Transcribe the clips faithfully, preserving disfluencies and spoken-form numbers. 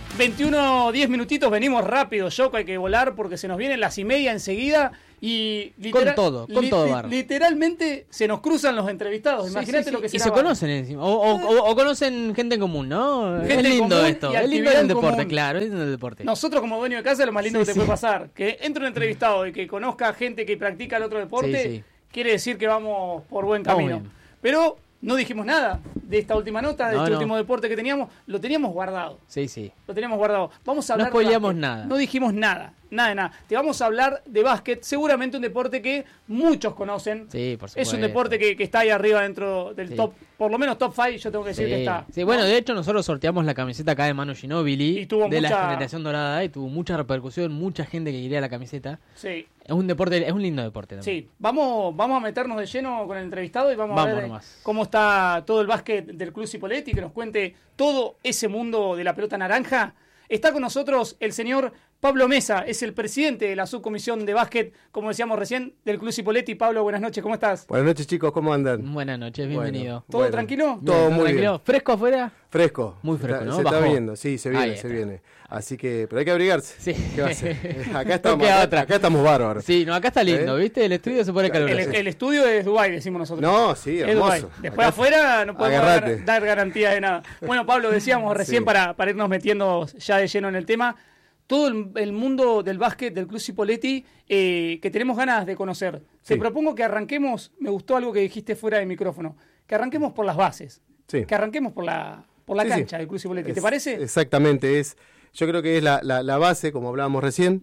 veintiuno, diez minutitos, venimos rápido, Yoko, hay que volar porque se nos vienen las y media enseguida y literal, con todo, con li, todo li, literalmente se nos cruzan los entrevistados. Sí, Imagínate sí, sí. lo que será. Y se conocen encima, o, o, o, o conocen gente en común, ¿no? Gente es lindo común esto, es lindo el deporte, común. Claro, es lindo el deporte. Nosotros como dueño de casa lo más lindo sí, que te sí. puede pasar, que entre un entrevistado y que conozca gente que practica el otro deporte, sí, sí. quiere decir que vamos por buen camino. Pero no dijimos nada de esta última nota, de no, este no. último deporte que teníamos. Lo teníamos guardado. Sí, sí. Lo teníamos guardado. Vamos a hablar no spoileamos nada. No dijimos nada. Nada de nada. Te vamos a hablar de básquet. Seguramente un deporte que muchos conocen. Sí, por supuesto. Es un deporte que, que está ahí arriba dentro del sí. top. Por lo menos top cinco, yo tengo que decir sí. que está. Sí, bueno, de hecho nosotros sorteamos la camiseta acá de Manu Ginóbili. Y tuvo de mucha... la generación dorada. Y tuvo mucha repercusión. Mucha gente que quería la camiseta. Sí. Es un deporte, es un lindo deporte también. Sí, vamos, vamos a meternos de lleno con el entrevistado y vamos, vamos a ver nomás. cómo está todo el básquet del Club Cipolletti, que nos cuente todo ese mundo de la pelota naranja. Está con nosotros el señor Pablo Mesa, es el presidente de la subcomisión de básquet, como decíamos recién, del Club Cipolletti. Pablo, buenas noches, ¿cómo estás? Buenas noches, chicos, ¿cómo andan? Buenas noches, bienvenido. Bueno, ¿Todo bueno. tranquilo? Todo bien, muy tranquilo. bien. ¿Fresco afuera? Fresco. Muy fresco, está, ¿no? Se Bajó. está viendo, sí, se viene, Ahí se está. viene. Así que, pero hay que abrigarse. Sí. ¿Qué va a hacer? Acá estamos, no queda acá, otra. acá estamos bárbaros. Sí, no, acá está lindo, ¿Eh? ¿viste? El estudio se pone caluroso. El, el estudio es Dubái, decimos nosotros. No, sí, hermoso. Después acá afuera no podemos dar, dar garantía de nada. Bueno, Pablo, decíamos recién sí. para, para irnos metiendo ya de lleno en el tema, todo el, el mundo del básquet del Club Cipolletti eh, que tenemos ganas de conocer. Sí. Te propongo que arranquemos, me gustó algo que dijiste fuera de micrófono, que arranquemos por las bases, sí. que arranquemos por la, por la sí, cancha sí. del Club Cipolletti. Es, ¿Te parece? Exactamente, es, yo creo que es la, la, la base, como hablábamos recién,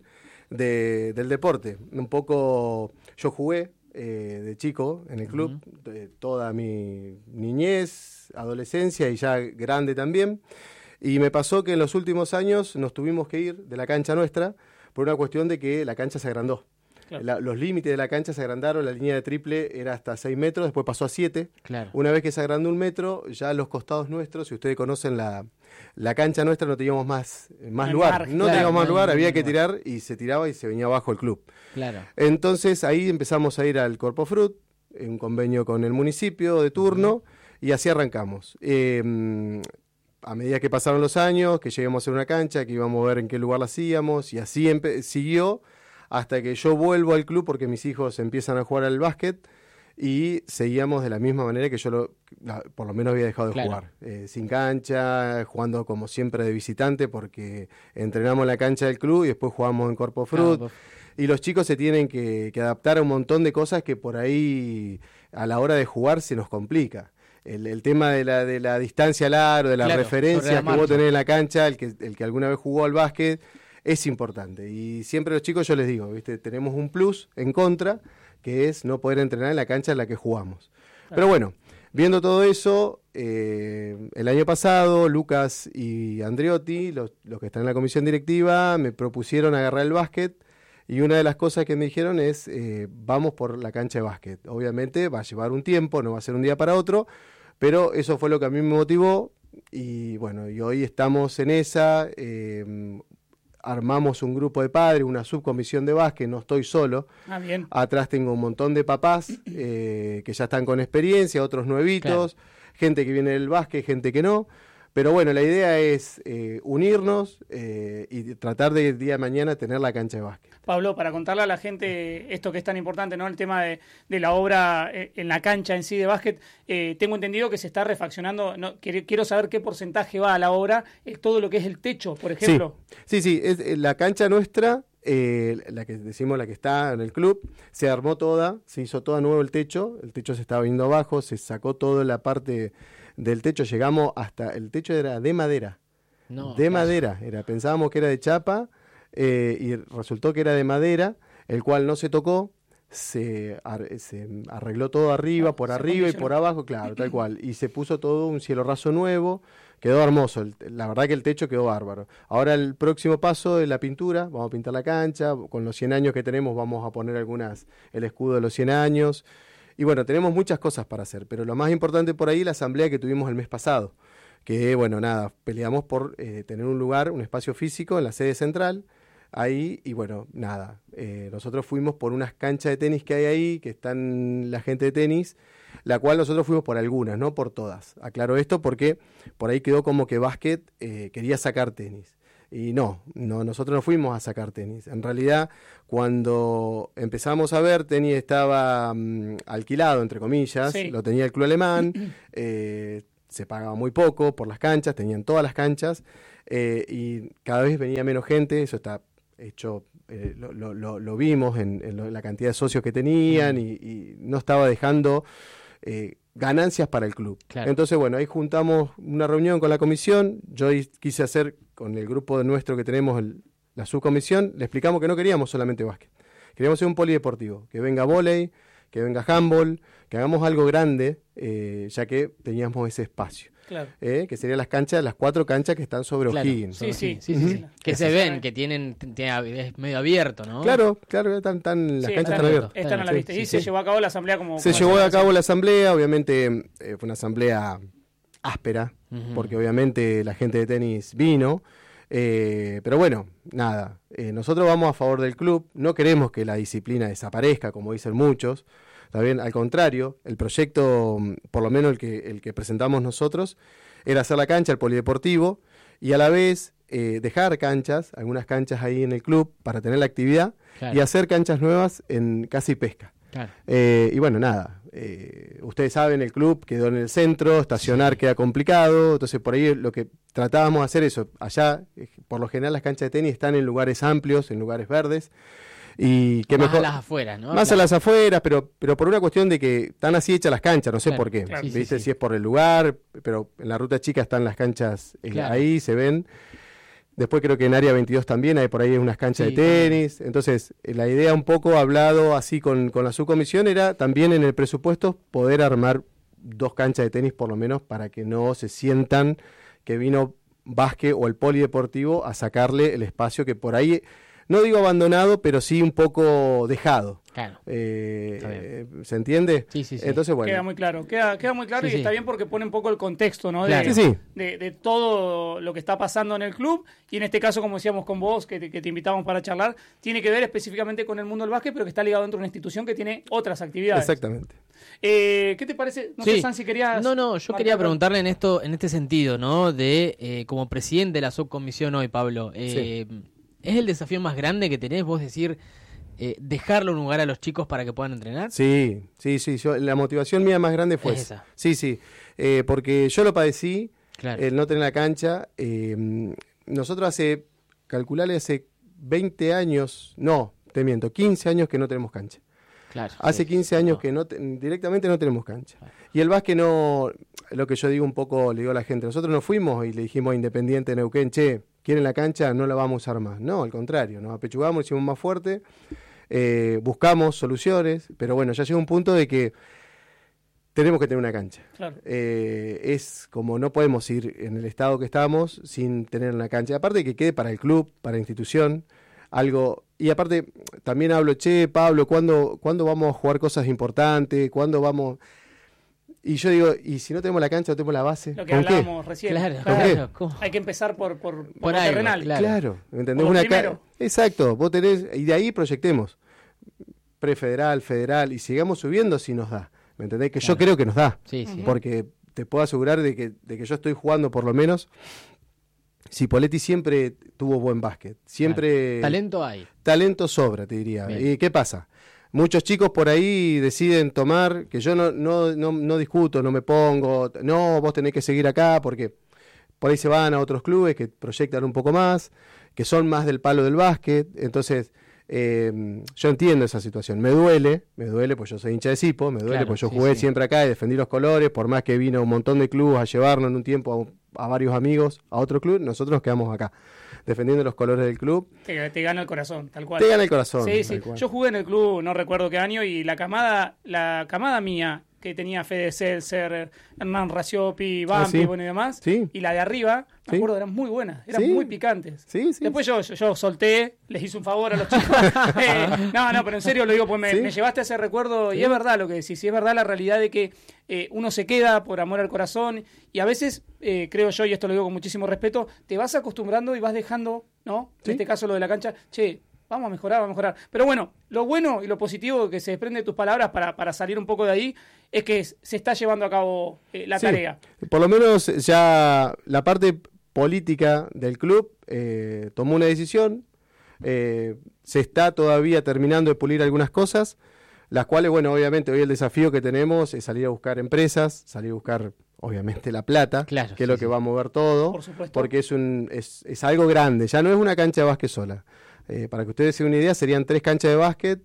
de, del deporte. Un poco, yo jugué eh, de chico en el club, uh-huh. de toda mi niñez, adolescencia y ya grande también. Y me pasó que en los últimos años nos tuvimos que ir de la cancha nuestra por una cuestión de que la cancha se agrandó. Claro. La, los límites de la cancha se agrandaron, la línea de triple era hasta seis metros, después pasó a siete. Claro. Una vez que se agrandó un metro, ya los costados nuestros, si ustedes conocen la, la cancha nuestra, no teníamos más, más lugar. Mar, no claro, teníamos más no, lugar, no, había no, que no. tirar y se tiraba y se venía abajo el club. Claro. Entonces ahí empezamos a ir al Corpo Fruit, en convenio con el municipio de turno, uh-huh. y así arrancamos. Eh, A medida que pasaron los años, que lleguemos a hacer una cancha, que íbamos a ver en qué lugar la hacíamos, y así empe- siguió hasta que yo vuelvo al club porque mis hijos empiezan a jugar al básquet y seguíamos de la misma manera que yo lo, por lo menos había dejado de claro. jugar. Eh, sin cancha, jugando como siempre de visitante porque entrenamos en la cancha del club y después jugamos en Corpo Fruit. Claro, y los chicos se tienen que, que adaptar a un montón de cosas que por ahí a la hora de jugar se nos complica. El, el tema de la, de la distancia al aro, de la claro, referencia que vos tenés en la cancha, el que, el que alguna vez jugó al básquet, es importante. Y siempre a los chicos yo les digo, ¿viste? Tenemos un plus en contra, que es no poder entrenar en la cancha en la que jugamos. Claro. Pero bueno, viendo todo eso, eh, el año pasado Lucas y Andriotti, los, los que están en la comisión directiva, me propusieron agarrar el básquet. Y una de las cosas que me dijeron es, eh, vamos por la cancha de básquet. Obviamente va a llevar un tiempo, no va a ser un día para otro, pero eso fue lo que a mí me motivó y bueno, y hoy estamos en esa, eh, armamos un grupo de padres, una subcomisión de básquet, no estoy solo. Ah, bien. Atrás tengo un montón de papás eh, que ya están con experiencia, otros nuevitos, claro. gente que viene del básquet, gente que no. Pero bueno, la idea es eh, unirnos eh, y tratar de el día de mañana tener la cancha de básquet. Pablo, para contarle a la gente esto que es tan importante, ¿no? El tema de, de la obra eh, en la cancha en sí de básquet, eh, tengo entendido que se está refaccionando, no, quiero, quiero saber qué porcentaje va a la obra, es todo lo que es el techo, por ejemplo. Sí, sí, sí es, la cancha nuestra, eh, la que decimos la que está en el club, se armó toda, se hizo toda nuevo el techo, el techo se estaba viendo abajo, se sacó toda la parte del techo, llegamos hasta, el techo era de madera, no, de claro. madera, era, pensábamos que era de chapa eh, y resultó que era de madera, el cual no se tocó, se, ar, se arregló todo arriba, por se arriba condicionó. Y por abajo, claro, tal cual, y se puso todo un cielo raso nuevo, quedó hermoso, el, la verdad que el techo quedó bárbaro. Ahora el próximo paso es la pintura, vamos a pintar la cancha, con los cien años que tenemos vamos a poner algunas, el escudo de los cien años. Y bueno, tenemos muchas cosas para hacer, pero lo más importante por ahí la asamblea que tuvimos el mes pasado, que bueno, nada, peleamos por eh, tener un lugar, un espacio físico en la sede central, ahí, y bueno, nada, eh, nosotros fuimos por unas canchas de tenis que hay ahí, que están la gente de tenis, la cual nosotros fuimos por algunas, no por todas. Aclaro esto porque por ahí quedó como que básquet eh, quería sacar tenis. Y no, no, nosotros no fuimos a sacar tenis. En realidad, cuando empezamos a ver, tenis estaba um, alquilado, entre comillas, sí. Lo tenía el club alemán, eh, se pagaba muy poco por las canchas, tenían todas las canchas, eh, y cada vez venía menos gente, eso está hecho, eh, lo, lo, lo, lo vimos en, en, lo, en la cantidad de socios que tenían, y, y no estaba dejando... Eh, ganancias para el club. Claro. Entonces, bueno, ahí juntamos una reunión con la comisión, yo quise hacer con el grupo de nuestro que tenemos el, la subcomisión, le explicamos que no queríamos solamente básquet, queríamos hacer un polideportivo, que venga vóley, que venga handball, que hagamos algo grande, eh, ya que teníamos ese espacio. Claro. Eh, que serían las canchas, las cuatro canchas que están sobre claro. O'Higgins. Sí, sí, sí, sí, sí. Que se ven, que tienen, tienen, es medio abierto, ¿no? Claro, claro, están, están, las sí, canchas están, están abiertas. Están a la vista. Sí, y sí, se sí. llevó a cabo la asamblea como... Se como llevó a cabo la asamblea, obviamente eh, fue una asamblea áspera, uh-huh. porque obviamente la gente de tenis vino, eh, pero bueno, nada, eh, nosotros vamos a favor del club, no queremos que la disciplina desaparezca, como dicen muchos. Está bien, al contrario, el proyecto, por lo menos el que, el que presentamos nosotros, era hacer la cancha, el polideportivo, y a la vez eh, dejar canchas, algunas canchas ahí en el club para tener la actividad, claro. y hacer canchas nuevas en casa y pesca. Claro. Eh, y bueno, nada, eh, ustedes saben, el club quedó en el centro, estacionar sí. queda complicado, entonces por ahí lo que tratábamos de hacer eso, allá, eh, por lo general las canchas de tenis están en lugares amplios, en lugares verdes, y que más mejor, a las afueras, ¿no? Más claro. a las afueras, pero pero por una cuestión de que están así hechas las canchas, no sé claro, por qué. Claro, ¿Viste? Sí, sí. Si es por el lugar, pero en la ruta chica están las canchas eh, claro. ahí, se ven. Después creo que en área veintidós también hay por ahí unas canchas sí, de tenis. También. Entonces, eh, la idea un poco hablado así con, con la subcomisión era también en el presupuesto poder armar dos canchas de tenis por lo menos para que no se sientan que vino básquet o el polideportivo a sacarle el espacio que por ahí... No digo abandonado, pero sí un poco dejado. Claro. Eh, eh, ¿Se entiende? Sí, sí, sí. Entonces, bueno. Queda muy claro, queda, queda muy claro sí, y sí. está bien porque pone un poco el contexto, ¿no? De, claro. sí, sí. De, de todo lo que está pasando en el club. Y en este caso, como decíamos con vos, que te, que te invitamos para charlar, tiene que ver específicamente con el mundo del básquet, pero que está ligado dentro de una institución que tiene otras actividades. Exactamente. Eh, ¿Qué te parece? No sí. sé, San, si querías... No, no, yo quería preguntarle en esto, en este sentido, ¿no? De, eh, como presidente de la subcomisión hoy, Pablo, eh, sí. ¿es el desafío más grande que tenés vos decir, eh, dejarle un lugar a los chicos para que puedan entrenar? Sí, sí, sí. Yo, la motivación mía más grande fue esa. Sí, sí. Eh, porque yo lo padecí, claro. el no tener la cancha. Eh, nosotros hace, calcularle hace veinte años, no, te miento, quince años que no tenemos cancha. Claro, hace sí, quince años no. que no te, directamente no tenemos cancha. Claro. Y el básquet no, lo que yo digo un poco, le digo a la gente, nosotros no fuimos y le dijimos a Independiente de Neuquén, che, quieren la cancha, no la vamos a usar más. No, al contrario, nos apechugamos, hicimos más fuerte, eh, buscamos soluciones, pero bueno, ya llega un punto de que tenemos que tener una cancha. Claro. Eh, es como no podemos ir en el estado que estamos sin tener una cancha. Aparte que quede para el club, para la institución, algo... Y aparte, también hablo, che, Pablo, ¿cuándo, ¿cuándo vamos a jugar cosas importantes? ¿Cuándo vamos...? Y yo digo, ¿y si no tenemos la cancha, no tenemos la base? Lo que ¿Con hablábamos qué? recién. Claro, claro. ¿Cómo? Hay que empezar por, por, por, por lo algo, terrenal. Claro, claro. ¿Entendés? Por Una primero. ca- Exacto, vos tenés... Y de ahí proyectemos. Prefederal, federal, y sigamos subiendo si nos da. ¿Me entendés? Que claro. yo creo que nos da. Sí, sí. Porque te puedo asegurar de que, de que yo estoy jugando por lo menos... Cipoletti siempre tuvo buen básquet. Siempre... Claro. Talento hay. Talento sobra, te diría. Bien. ¿Y qué pasa? Muchos chicos por ahí deciden tomar, que yo no, no, no, no discuto, no me pongo, no, vos tenés que seguir acá, porque por ahí se van a otros clubes que proyectan un poco más, que son más del palo del básquet. Entonces, eh, yo entiendo esa situación. Me duele, me duele, pues yo soy hincha de Cipo, me duele, Claro, pues yo sí, jugué sí. siempre acá y defendí los colores, por más que vino un montón de clubes a llevarnos en un tiempo a, a varios amigos a otro club, nosotros nos quedamos acá, defendiendo los colores del club. Te, te gana el corazón, tal cual. Te gana el corazón. Sí, sí. Cual. Yo jugué en el club, no recuerdo qué año, y la camada, la camada mía, que tenía Fede Seltzer, Hernán Raciopi, Bampi, ah, ¿sí? bueno y demás, ¿Sí? y la de arriba, me ¿Sí? acuerdo, eran muy buenas, eran ¿Sí? muy picantes. Sí, sí. Después yo, yo, yo solté, les hice un favor a los chicos. eh, no, no, pero en serio lo digo, pues me, ¿Sí? me llevaste a ese recuerdo, ¿Sí? y es verdad lo que decís, y es verdad la realidad de que eh, uno se queda por amor al corazón, y a veces, eh, creo yo, y esto lo digo con muchísimo respeto, te vas acostumbrando y vas dejando, ¿no? ¿Sí? En este caso lo de la cancha, che, vamos a mejorar, vamos a mejorar. Pero bueno, lo bueno y lo positivo que se desprende de tus palabras para, para salir un poco de ahí es que se está llevando a cabo eh, la sí, tarea. Por lo menos ya la parte política del club eh, tomó una decisión, eh, se está todavía terminando de pulir algunas cosas, las cuales, bueno, obviamente hoy el desafío que tenemos es salir a buscar empresas, salir a buscar, obviamente, la plata, claro, que es sí, lo sí. que va a mover todo, Por supuesto. porque es, un, es, es algo grande, ya no es una cancha de básquet sola. Eh, para que ustedes se den una idea, serían tres canchas de básquet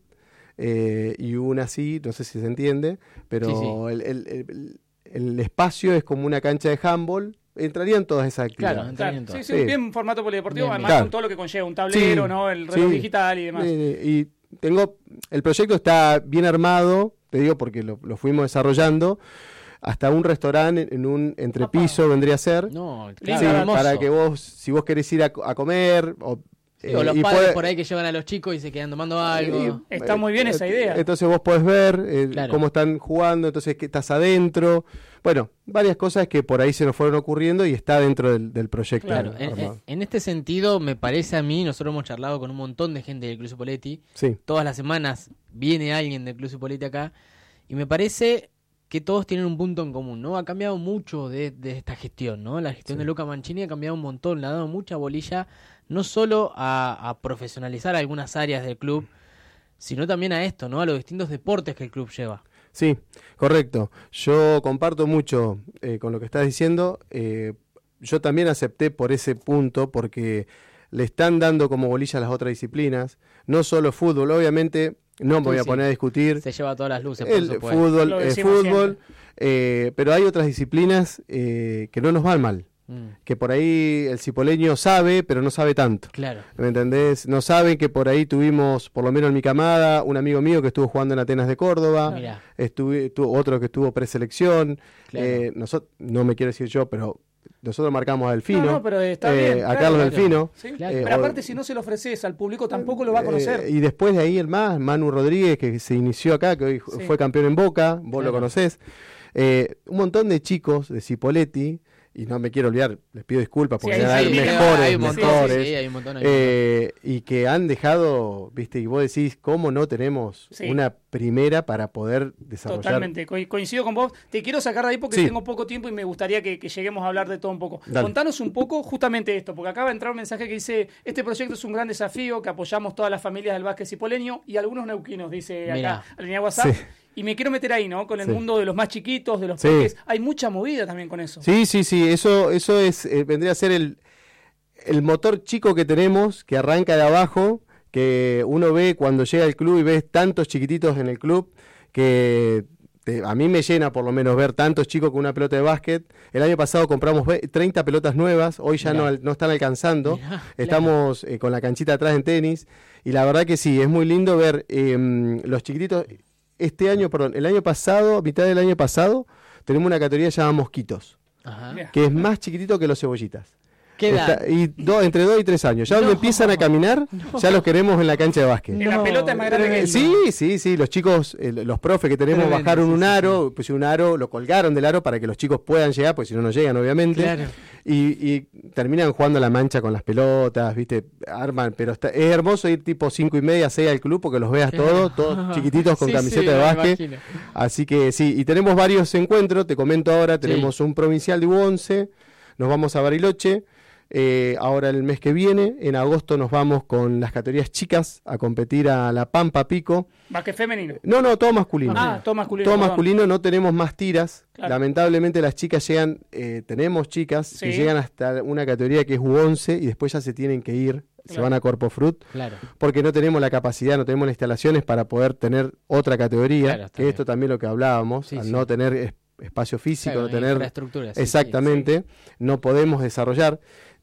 eh, y una así, no sé si se entiende, pero Sí, sí. El, el, el, el espacio es como una cancha de handball. Entrarían todas esas actividades. Claro, Claro, entrenamiento. sí, sí, Sí. bien formato polideportivo, Bien, además bien. con todo lo que conlleva, un tablero, Sí, ¿no? El reloj sí. digital y demás. Eh, y tengo, el proyecto está bien armado, te digo porque lo, lo fuimos desarrollando, hasta un restaurante en un entrepiso vendría a ser. No, Sí, claro, Sí, hermoso. para que vos, si vos querés ir a, co- a comer, o, Sí, eh, o los y padres puede- por ahí que llevan a los chicos y se quedan tomando algo. y- Está muy bien esa idea. Entonces vos podés ver eh, Claro. cómo están jugando, entonces que estás adentro. Bueno, varias cosas que por ahí se nos fueron ocurriendo y está dentro del, del proyecto. Claro, en, armado. en- en este sentido me parece a mí, nosotros hemos charlado con un montón de gente del Club Cipolletti, Sí, todas las semanas viene alguien del Club Cipolletti acá, y me parece que todos tienen un punto en común, ¿no? Ha cambiado mucho de, de esta gestión, ¿no? La gestión Sí. de Luca Mancini ha cambiado un montón, le ha dado mucha bolilla, no solo a, a profesionalizar algunas áreas del club, sino también a esto, ¿no? A los distintos deportes que el club lleva. sí, correcto. Yo comparto mucho eh, con lo que estás diciendo. Eh, yo también acepté por ese punto porque le están dando como bolilla a las otras disciplinas, no solo fútbol, obviamente. No me Sí, voy a sí. poner a discutir Se lleva todas las luces, por el supuesto. fútbol, Lo el decimos fútbol, eh, pero hay otras disciplinas eh, que no nos van mal, Mm, que por ahí el cipoleño sabe, pero no sabe tanto. claro. ¿Me entendés? No saben que por ahí tuvimos, por lo menos en mi camada, un amigo mío que estuvo jugando en Atenas de Córdoba, Mirá, estuve, tuvo otro que estuvo preselección, claro. eh, nosotros, no me quiero decir yo, pero nosotros marcamos a Delfino, No, no, pero está eh, bien, a claro, Carlos claro. Delfino. Sí, Claro. eh, pero o- aparte si no se lo ofreces al público tampoco lo va a conocer. Eh, y después de ahí el más, Manu Rodríguez, que se inició acá, que hoy ju- Sí. fue campeón en Boca, vos Claro. lo conocés. Eh, un montón de chicos de Cipolletti, y no me quiero olvidar, les pido disculpas Sí, porque ahí- hay ahí- mejores, hay un montón, mejores, sí, hay un montón, hay un montón. eh, y que han dejado, viste, y vos decís, ¿cómo no tenemos Sí. una primera para poder desarrollar? Totalmente, co- coincido con vos. Te quiero sacar de ahí porque Sí. tengo poco tiempo y me gustaría que, que lleguemos a hablar de todo un poco. Dale. Contanos un poco justamente esto, porque acaba de entrar un mensaje que dice, este proyecto es un gran desafío, que apoyamos todas las familias del básquet cipoleño y algunos neuquinos, dice acá, Mirá. en la línea WhatsApp. Sí. Y me quiero meter ahí, ¿no? Con el Sí. mundo de los más chiquitos, de los Sí. peques. Hay mucha movida también con eso. Sí, sí, sí, eso, eso es, eh, vendría a ser el, el motor chico que tenemos, que arranca de abajo, que uno ve cuando llega al club y ves tantos chiquititos en el club, que te- a mí me llena por lo menos ver tantos chicos con una pelota de básquet. El año pasado compramos ve- treinta pelotas nuevas, hoy ya no, Mirá. al- no están alcanzando. Mirá, Estamos eh, con la canchita atrás en tenis, y la verdad que sí, es muy lindo ver eh, los chiquititos. Este año, perdón, el año pasado, a mitad del año pasado, tenemos una categoría llamada Mosquitos, Ajá. Mirá. que es más chiquitito que los cebollitas. ¿Qué edad? Está- y do- entre dos y tres años. Ya No. donde empiezan a caminar, ya los queremos en la cancha de básquet. En la pelota es más grande que Eh, el- sí, sí, sí, los chicos, eh, los profes que tenemos Tremendo, bajaron sí, un sí, aro, pues un aro, lo colgaron del aro para que los chicos puedan llegar, porque si no, no llegan, obviamente. Claro. Y, y terminan jugando a la mancha con las pelotas, ¿viste? Arman, pero está, es hermoso ir tipo cinco y media, seis al club, porque los veas todos, todos chiquititos con Sí, camiseta sí, de me básquet. imagino. Así que sí, y tenemos varios encuentros, te comento ahora, tenemos un provincial de U once, nos vamos a Bariloche, eh, ahora el mes que viene, en agosto nos vamos con las categorías chicas a competir a la Pampa Pico. Básquet femenino. No, no, todo masculino. Ah, todo masculino. Todo perdón. masculino, no tenemos más tiras. Claro. Lamentablemente las chicas llegan, eh, tenemos chicas Sí. que llegan hasta una categoría que es U once y después ya se tienen que ir, se Claro. van a Corpo Fruit, Claro. porque no tenemos la capacidad, no tenemos las instalaciones para poder tener otra categoría, Claro, está que esto bien. también lo que hablábamos, Sí, al sí. no tener es- espacio físico, Claro, no tener infraestructura, sí, exactamente, no podemos desarrollar.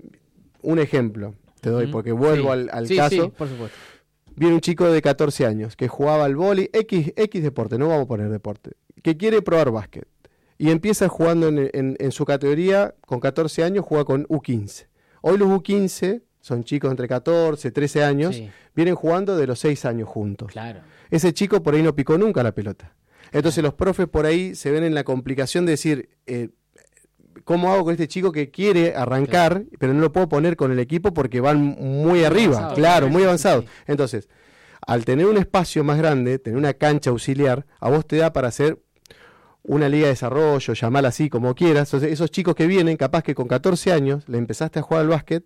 Un ejemplo te doy, Ujú. porque vuelvo Sí. al, al Sí, caso. sí, por supuesto. Viene un chico de catorce años que jugaba al vóley, X, X deporte, no vamos a poner deporte, que quiere probar básquet. Y empieza jugando en, en- en su categoría, con catorce años, juega con U quince. Hoy los U quince son chicos entre catorce, trece años, Sí, vienen jugando de los seis años juntos. claro. Ese chico por ahí no picó nunca la pelota. Entonces los profes por ahí se ven en la complicación de decir, eh, ¿cómo hago con este chico que quiere arrancar, pero no lo puedo poner con el equipo porque van muy arriba? avanzado, Claro, sí, muy sí, avanzado. sí. Entonces, al tener un espacio más grande, tener una cancha auxiliar, a vos te da para hacer una liga de desarrollo, llamala así como quieras. Entonces, esos chicos que vienen, capaz que con catorce años le empezaste a jugar al básquet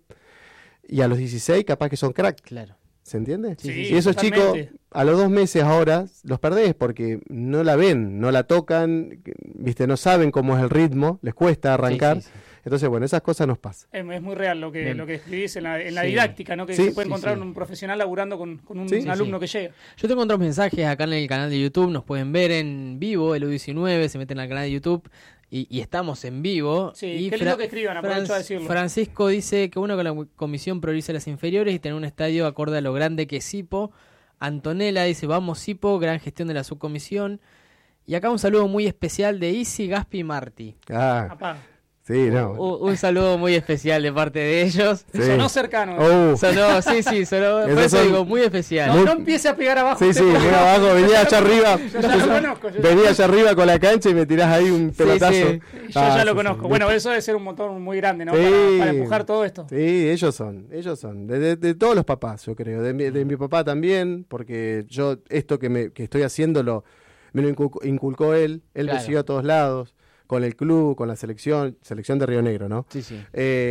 y a los dieciséis capaz que son crack. Claro. ¿Se entiende? Sí, y esos totalmente. chicos a los dos meses ahora los perdés porque no la ven, no la tocan, viste, no saben cómo es el ritmo, les cuesta arrancar. Sí, sí, sí. Entonces, bueno, esas cosas nos pasan. Es, es muy real lo que, Bien. lo que escribís en la, en la Sí. didáctica, ¿no? Que Sí, se puede sí, encontrar sí. un profesional laburando con, con un Sí, sí, alumno sí. que llega. Yo tengo otros mensajes acá en el canal de YouTube, nos pueden ver en vivo, el U diecinueve, se meten al canal de YouTube y, y estamos en vivo. Sí, y qué lindo que escriban, aprovecho a decirlo. Francisco dice que uno que la comisión prioriza las inferiores y tener un estadio acorde a lo grande que es Sipo. Antonella dice, vamos Sipo, gran gestión de la subcomisión. Y acá un saludo muy especial de Isi, Gaspi y Marti. Ah, Apá. sí, no. Un, un saludo muy especial de parte de ellos. Sí. Sonó cercano. Oh, Sonó, sí, sí, sonó, por Esos eso son- digo, muy especial. No, muy- no empiece a pegar abajo. sí, usted, sí, porque- muy abajo, venía allá arriba. Yo ya lo conozco. Yo, Venía allá arriba con la cancha y me tirás ahí un Sí, pelotazo. sí. yo Ah, ya sí, lo sí. conozco. Bueno, eso debe ser un montón muy grande, ¿no? Sí. Para, para empujar todo esto. Sí, ellos son, ellos son. De, de- de todos los papás, yo creo. De mi, de mi papá también, porque yo esto que, me, que estoy haciendo lo, me lo inculcó, inculcó él. Él Claro. me siguió a todos lados, con el club, con la selección, selección de Río Negro, ¿no? Sí, sí.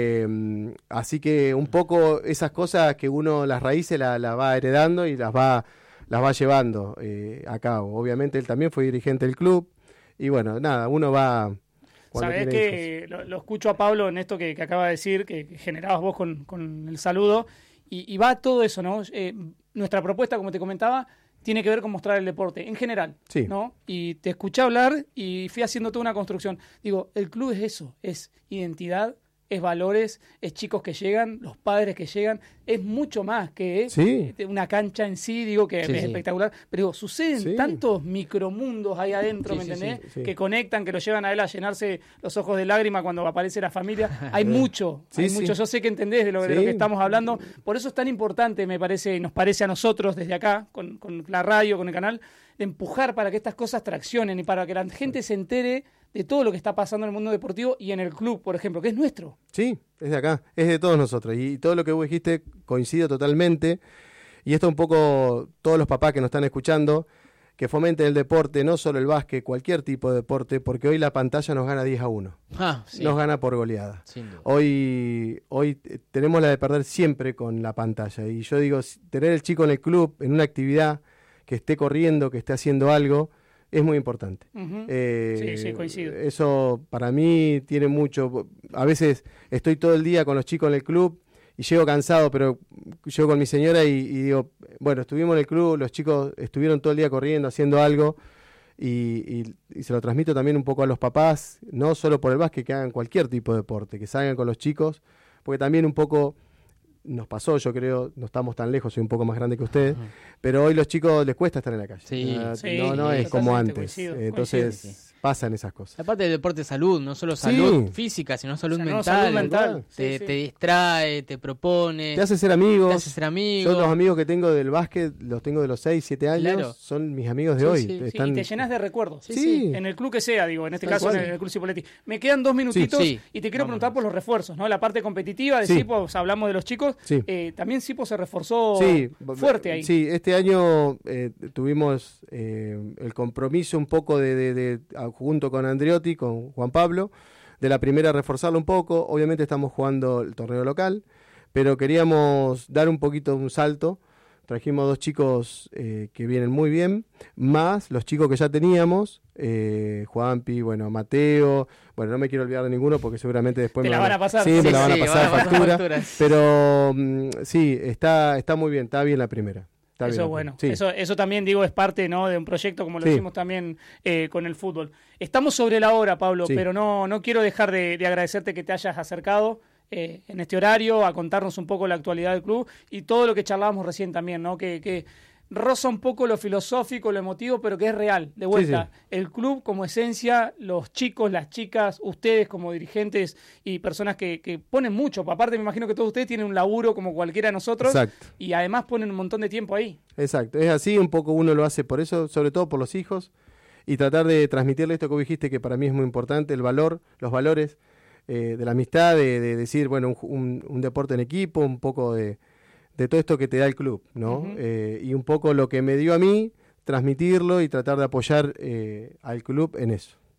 Eh, así que un poco esas cosas que uno, las raíces las la va heredando y las va, las va llevando eh, a cabo. Obviamente él también fue dirigente del club y bueno, nada, uno va... cuando Sabés tiene hijos. que lo, lo escucho a Pablo en esto que, que acaba de decir, que, que generabas vos con, con el saludo, y, y va todo eso, ¿no? Eh, nuestra propuesta, como te comentaba, tiene que ver con mostrar el deporte en general, Sí. ¿no? Y te escuché hablar y fui haciendo toda una construcción. Digo, el club es eso, es identidad, es valores, es chicos que llegan, los padres que llegan, es mucho más que Sí. eh, una cancha en sí, digo que Sí, es sí. espectacular, pero digo, suceden Sí. tantos micromundos ahí adentro, Sí, ¿me sí, entendés? sí, sí. Que conectan, que lo llevan a él a llenarse los ojos de lágrima cuando aparece la familia. Hay mucho, Sí, hay sí. mucho. Yo sé que entendés de lo, de lo Sí. que estamos hablando. Por eso es tan importante, me parece, nos parece a nosotros desde acá, con, con la radio, con el canal, de empujar para que estas cosas traccionen y para que la gente se entere de todo lo que está pasando en el mundo deportivo y en el club, por ejemplo, que es nuestro. Sí, es de acá, es de todos nosotros. Y todo lo que vos dijiste coincido totalmente. Y esto un poco, todos los papás que nos están escuchando, que fomenten el deporte, no solo el básquet, cualquier tipo de deporte, porque hoy la pantalla nos gana diez a uno. Ah, sí. Nos gana por goleada. Sin duda. Hoy, hoy eh, tenemos la de perder siempre con la pantalla. Y yo digo, si- tener el chico en el club, en una actividad, que esté corriendo, que esté haciendo algo, es muy importante. Ujú. Eh, Sí, sí, coincido. Eso para mí tiene mucho. A veces estoy todo el día con los chicos en el club y llego cansado, pero llego con mi señora y, y digo, bueno, estuvimos en el club, los chicos estuvieron todo el día corriendo, haciendo algo. Y, y- y se lo transmito también un poco a los papás, no solo por el básquet, que hagan cualquier tipo de deporte, que salgan con los chicos, porque también un poco nos pasó, yo creo, no estamos tan lejos, soy un poco más grande que ustedes, Ujú. pero hoy los chicos les cuesta estar en la calle. Sí, no, sí, no, no sí, es como totalmente antes. coincido, Eh, Entonces coincido. pasan esas cosas. Aparte del deporte de salud, no solo Sí. salud física, sino salud O sea, no, mental. salud mental. Te, Sí, sí. te distrae, te propone, Te hace ser amigos. te hace ser amigo. Yo los amigos que tengo del básquet, los tengo de los seis, siete años, Claro. son mis amigos de Sí, hoy. sí, sí, Sí, Están- y te llenas de recuerdos. Sí, sí. En el club que sea, digo, en este Tal caso en cual. el, en el Club Cipolletti. Me quedan dos minutitos Sí. y te quiero Vámonos. preguntar por los refuerzos, ¿no? La parte competitiva de Sí. Sipo, o sea, hablamos de los chicos. Sí. Eh, también Sipo se reforzó Sí, fuerte ahí. Sí, este año eh, tuvimos eh, el compromiso un poco de, de- de- a- junto con Andriotti, con Juan Pablo, de la primera reforzarlo un poco. Obviamente estamos jugando el torneo local, pero queríamos dar un poquito un salto. Trajimos dos chicos eh, que vienen muy bien, más los chicos que ya teníamos, eh, Juanpi, bueno, Mateo, bueno, no me quiero olvidar de ninguno porque seguramente después Te me la van a pasar. Sí, me Sí, la van a sí, pasar van a pasar factura. facturas. Pero mm, sí, está, está muy bien, está bien la primera. Está bien Eso la es bueno. primera. Sí. Eso, eso también, digo, es parte, ¿no? De un proyecto como lo Sí. hicimos también eh, con el fútbol. Estamos sobre la hora, Pablo, Sí. pero no, no quiero dejar de, de agradecerte que te hayas acercado eh, en este horario a contarnos un poco la actualidad del club y todo lo que charlábamos recién también, ¿no? Que, que roza un poco lo filosófico, lo emotivo, pero que es real. De vuelta, Sí, el club como esencia, los chicos, las chicas, ustedes como dirigentes y personas que, que ponen mucho. Aparte, me imagino que todos ustedes tienen un laburo como cualquiera de nosotros. Exacto. Y además ponen un montón de tiempo ahí. Exacto, es así, un poco uno lo hace por eso, sobre todo por los hijos, y tratar de transmitirle esto que vos dijiste, que para mí es muy importante, el valor, los valores eh, de la amistad, de, de decir, bueno, un, un- un deporte en equipo, un poco de, de todo esto que te da el club, ¿no? Ujú. Eh, y un poco lo que me dio a mí, transmitirlo y tratar de apoyar eh, al club en eso.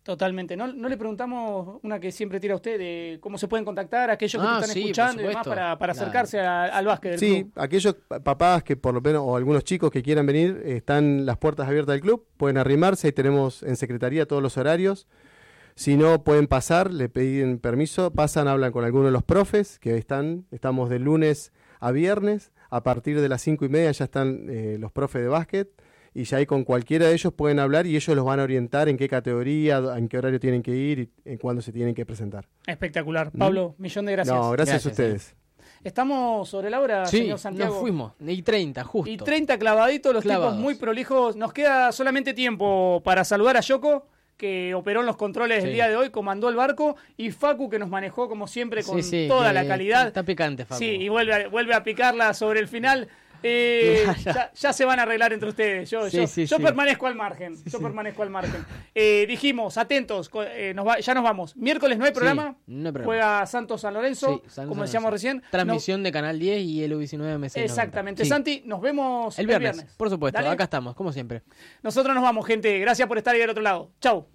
Totalmente. ¿No, no le preguntamos una que siempre tira usted de cómo se pueden contactar a aquellos que Ah, te están sí, por escuchando y demás supuesto. para, para Claro. acercarse a- al básquet del Sí, club? aquellos papás que por lo menos, o algunos chicos que quieran venir, están las puertas abiertas del club, pueden arrimarse, ahí tenemos en secretaría todos los horarios. Si no, pueden pasar, le piden permiso, pasan, hablan con alguno de los profes, que están, estamos de lunes a viernes, a partir de las cinco y media ya están eh, los profes de básquet, y ya ahí con cualquiera de ellos pueden hablar y ellos los van a orientar en qué categoría, en qué horario tienen que ir y en cuándo se tienen que presentar. Espectacular. Pablo, millón de gracias. No, gracias, Gracias, a ustedes. Estamos sobre la hora, Sí, señor Santiago. nos fuimos. Y treinta, justo. Y treinta clavaditos, los Clavados. tipos muy prolijos. Nos queda solamente tiempo para saludar a Yoko, que operó en los controles Sí. el día de hoy, comandó el barco, y Facu, que nos manejó como siempre con Sí, sí, toda que la calidad. Está picante, Facu. Sí, y vuelve a, vuelve a picarla sobre el final. Eh, ya, ya se van a arreglar entre ustedes. Yo, Sí, yo, sí, yo sí. permanezco al margen. Yo permanezco al margen. Eh, dijimos, atentos, co- eh, nos va- ya nos vamos. Miércoles no hay Sí, programa. no hay programa. Juega Santos San Lorenzo, Sí, San como Lorenzo. decíamos recién. Transmisión de Canal diez y el U diecinueve M No- C noventa. exactamente. Sí. Santi, nos vemos El viernes, por supuesto. Dale. Acá estamos, como siempre. Nosotros nos vamos, gente. Gracias por estar ahí del otro lado. Chau.